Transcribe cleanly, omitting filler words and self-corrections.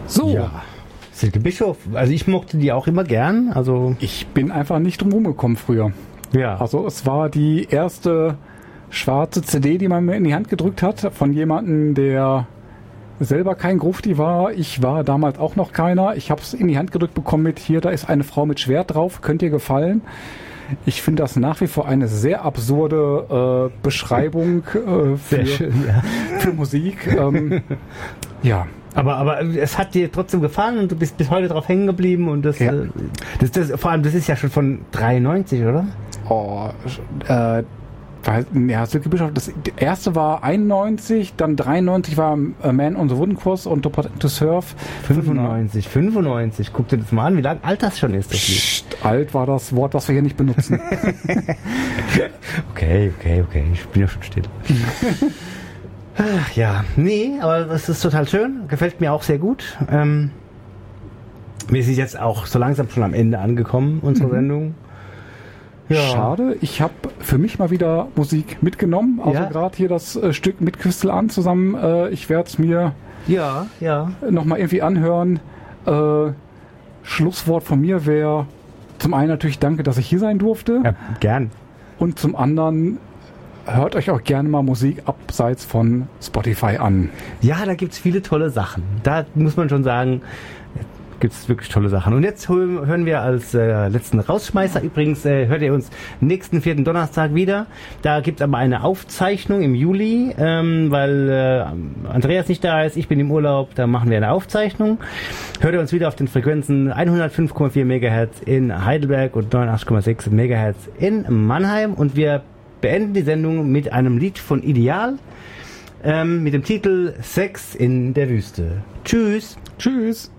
So. Ja. Silke Bischof, also ich mochte die auch immer gern. Also Ich bin einfach nicht drum rumgekommen früher. ja. Also es war die erste schwarze CD, die man mir in die Hand gedrückt hat, von jemandem, der selber kein Grufti war. Ich war damals auch noch keiner. Ich habe es in die Hand gedrückt bekommen mit, hier, da ist eine Frau mit Schwert drauf, könnt ihr gefallen. Ich finde das nach wie vor eine sehr absurde Beschreibung Sehr schön, ja. für Musik. Ja. Aber es hat dir trotzdem gefallen und du bist bis heute drauf hängen geblieben und das, Ja. Vor allem, das ist ja schon von 93, oder? Oh, ja, Silke Bischof, das erste war 91, dann 93 war Man on the Wooden Cross und To Surf. 95. Guck dir das mal an, wie lang alt das schon ist, das Lied. Psst, alt war das Wort, das wir hier nicht benutzen. Okay, ich bin ja schon still. Ach, ja, nee, aber das ist total schön, gefällt mir auch sehr gut. Wir sind jetzt auch so langsam schon am Ende angekommen, unsere Sendung. Ja. Schade, ich habe für mich mal wieder Musik mitgenommen, also Ja. gerade hier das Stück mit Crystal an zusammen. Ich werde es mir Ja. nochmal irgendwie anhören. Schlusswort von mir wäre zum einen natürlich danke, dass ich hier sein durfte. Ja, gern. Und zum anderen hört euch auch gerne mal Musik abseits von Spotify an. Ja, da gibt's viele tolle Sachen. Da muss man schon sagen, gibt's wirklich tolle Sachen. Und jetzt hören wir als letzten Rausschmeißer, übrigens hört ihr uns nächsten 4. Donnerstag wieder. Da gibt's aber eine Aufzeichnung im Juli, weil Andreas nicht da ist, ich bin im Urlaub, da machen wir eine Aufzeichnung. Hört ihr uns wieder auf den Frequenzen 105,4 MHz in Heidelberg und 89,6 MHz in Mannheim. Und wir beenden die Sendung mit einem Lied von Ideal, mit dem Titel Sex in der Wüste. Tschüss. Tschüss.